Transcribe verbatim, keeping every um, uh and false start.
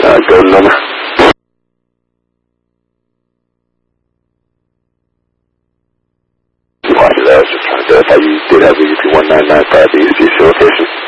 uh, go number. Watch it out. Just trying to verify you did have a U P one nine nine five. Do you see your location?